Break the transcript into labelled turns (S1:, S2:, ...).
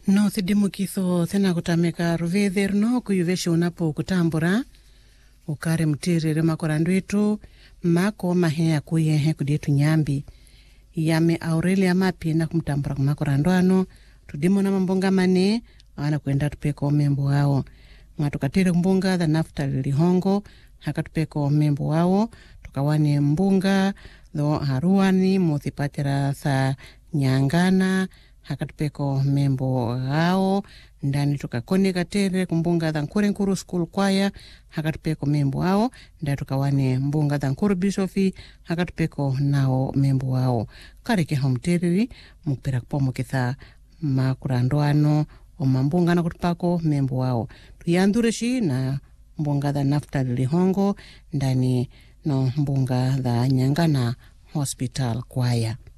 S1: No thidimu kitho thena kutameka ruvether no kuyuveshe unapo kutambura ukare mutirire makorandu etu mako mahea kuyehe kudietu nyambi yame Aurelia mapi na kumtambura kumakorandu ano tudimu na mbunga mane ana kwenda tupeko membo wao ngatukatire mbunga the Naftali Lihongo hakatupeko membo wao tukawane mbunga do haruani muthipatira sa Nyangana hakatupeko membo wao ndani tukakone katere kumbunga dhankure nkuru school kwaya hakatupeko membo wao ndani tukawane mbunga dhankuru bishofi hakatupeko nao membo wao kareke homteriri mupira kupomo kitha makurandoano o mambunga na kutupako membo wao tuyandureshi na mbunga dha Naftali Lihongo ndani no mbunga dha Nyangana hospital kwaya.